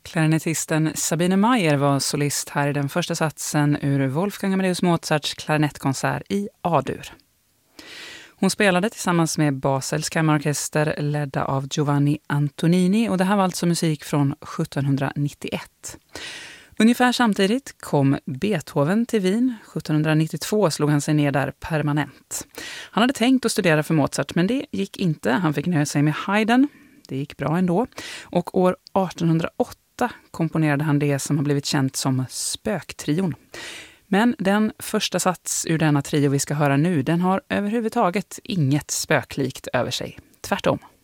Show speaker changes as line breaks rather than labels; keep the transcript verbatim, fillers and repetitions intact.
Klarinettisten Sabine Meyer var solist här i den första satsen ur Wolfgang Amadeus Mozarts klarinettkonsert i A-dur. Hon spelade tillsammans med Basels kammarorkester ledda av Giovanni Antonini och det här var alltså musik från sjuttonhundranittioett. Ungefär samtidigt kom Beethoven till Wien. sjuttonhundranittiotvå slog han sig ner där permanent. Han hade tänkt att studera för Mozart men det gick inte. Han fick nöja sig med Haydn. Det gick bra ändå. Och år artonhundraåtta komponerade han det som har blivit känt som Spöktrion. Men den första sats ur denna trio vi ska höra nu, den har överhuvudtaget inget spöklikt över sig. Tvärtom.